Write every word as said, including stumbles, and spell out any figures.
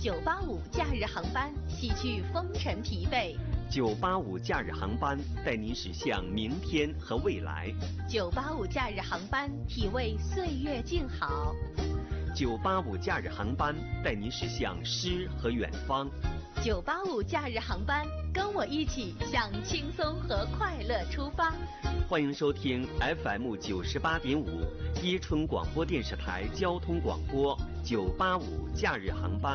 九八五假日航班，洗去风尘疲惫。 九八五假日航班带您驶向明天和未来。 九八五假日航班，体味岁月静好。 九八五假日航班带您驶向诗和远方。 九八五假日航班，跟我一起向轻松和快乐出发。 欢迎收听 F M 九十八点五伊春广播电视台交通广播九八五假日航班。